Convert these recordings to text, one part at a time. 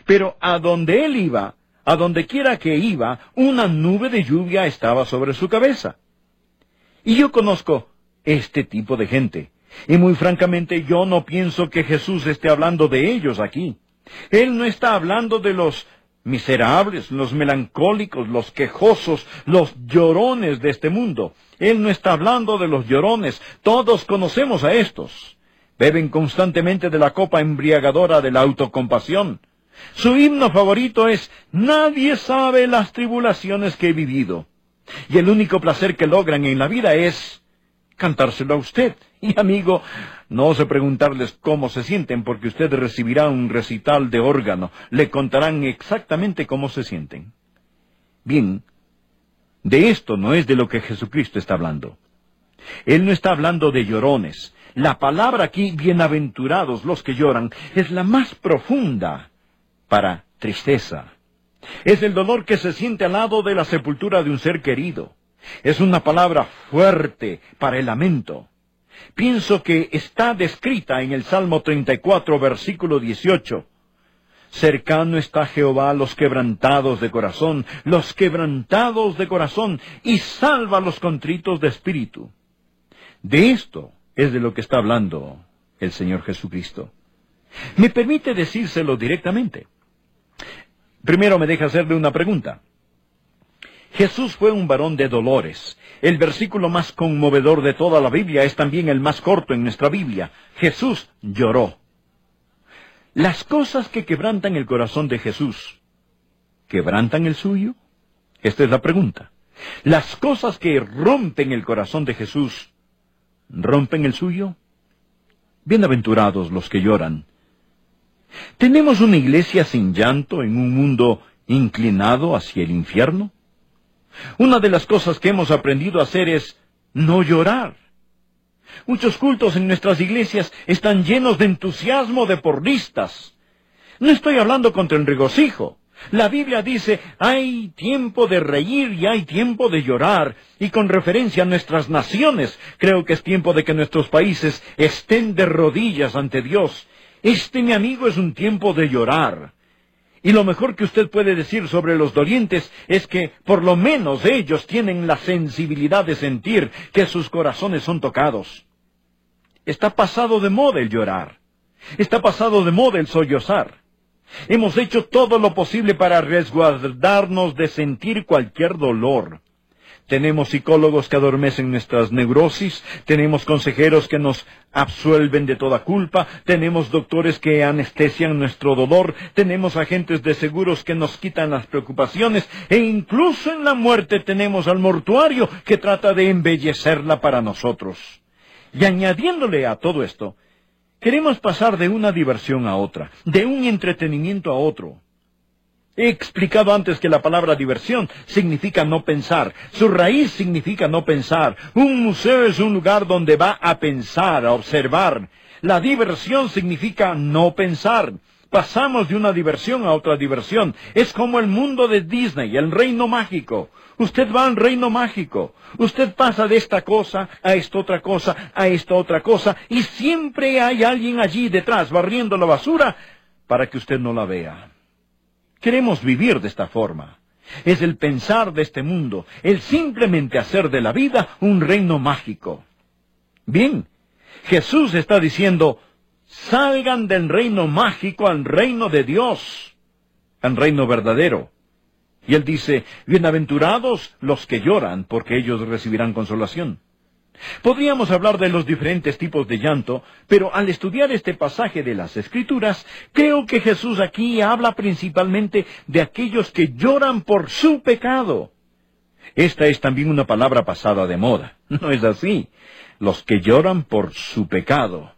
Pero a donde él iba, a donde quiera que iba, una nube de lluvia estaba sobre su cabeza. Y yo conozco este tipo de gente. Y muy francamente yo no pienso que Jesús esté hablando de ellos aquí. Él no está hablando de los miserables, los melancólicos, los quejosos, los llorones de este mundo. Él no está hablando de los llorones. Todos conocemos a estos. Beben constantemente de la copa embriagadora de la autocompasión. Su himno favorito es «Nadie sabe las tribulaciones que he vivido». Y el único placer que logran en la vida es cantárselo a usted. Y amigo, no ose preguntarles cómo se sienten, porque usted recibirá un recital de órgano. Le contarán exactamente cómo se sienten. Bien, de esto no es de lo que Jesucristo está hablando. Él no está hablando de llorones. La palabra aquí, bienaventurados los que lloran, es la más profunda para tristeza. Es el dolor que se siente al lado de la sepultura de un ser querido. Es una palabra fuerte para el lamento. Pienso que está descrita en el Salmo 34, versículo 18. Cercano está Jehová a los quebrantados de corazón, y salva a los contritos de espíritu. De esto es de lo que está hablando el Señor Jesucristo. Me permite decírselo directamente. Primero me deja hacerle una pregunta. Jesús fue un varón de dolores. El versículo más conmovedor de toda la Biblia es también el más corto en nuestra Biblia. Jesús lloró. Las cosas que quebrantan el corazón de Jesús, ¿quebrantan el suyo? Esta es la pregunta. Las cosas que rompen el corazón de Jesús, ¿rompen el suyo? Bienaventurados los que lloran. ¿Tenemos una iglesia sin llanto en un mundo inclinado hacia el infierno? Una de las cosas que hemos aprendido a hacer es no llorar. Muchos cultos en nuestras iglesias están llenos de entusiasmo de porristas. No estoy hablando contra el regocijo. La Biblia dice, hay tiempo de reír y hay tiempo de llorar. Y con referencia a nuestras naciones, creo que es tiempo de que nuestros países estén de rodillas ante Dios. Mi amigo, es un tiempo de llorar. Y lo mejor que usted puede decir sobre los dolientes es que por lo menos ellos tienen la sensibilidad de sentir que sus corazones son tocados. Está pasado de moda el llorar. Está pasado de moda el sollozar. Hemos hecho todo lo posible para resguardarnos de sentir cualquier dolor. Tenemos psicólogos que adormecen nuestras neurosis, tenemos consejeros que nos absuelven de toda culpa, tenemos doctores que anestesian nuestro dolor, tenemos agentes de seguros que nos quitan las preocupaciones, e incluso en la muerte tenemos al mortuario que trata de embellecerla para nosotros. Y añadiéndole a todo esto, queremos pasar de una diversión a otra, de un entretenimiento a otro. He explicado antes que la palabra diversión significa no pensar. Su raíz significa no pensar. Un museo es un lugar donde va a pensar, a observar. La diversión significa no pensar. Pasamos de una diversión a otra diversión. Es como el mundo de Disney, el reino mágico. Usted va al reino mágico. Usted pasa de esta cosa a esta otra cosa, a esta otra cosa, y siempre hay alguien allí detrás barriendo la basura para que usted no la vea. Queremos vivir de esta forma. Es el pensar de este mundo, el simplemente hacer de la vida un reino mágico. Bien, Jesús está diciendo, salgan del reino mágico al reino de Dios, al reino verdadero. Y Él dice, bienaventurados los que lloran, porque ellos recibirán consolación. Podríamos hablar de los diferentes tipos de llanto, pero al estudiar este pasaje de las Escrituras, creo que Jesús aquí habla principalmente de aquellos que lloran por su pecado. Esta es también una palabra pasada de moda, ¿no es así? Los que lloran por su pecado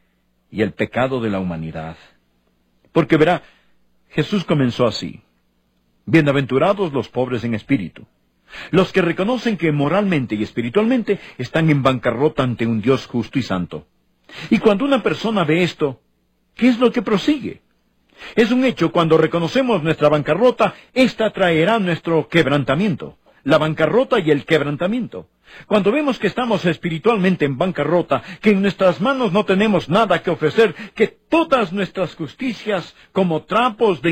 y el pecado de la humanidad. Porque verá, Jesús comenzó así. Bienaventurados los pobres en espíritu. Los que reconocen que moralmente y espiritualmente están en bancarrota ante un Dios justo y santo. Y cuando una persona ve esto, ¿qué es lo que prosigue? Es un hecho, cuando reconocemos nuestra bancarrota, esta traerá nuestro quebrantamiento. La bancarrota y el quebrantamiento. Cuando vemos que estamos espiritualmente en bancarrota, que en nuestras manos no tenemos nada que ofrecer, que todas nuestras justicias como trapos de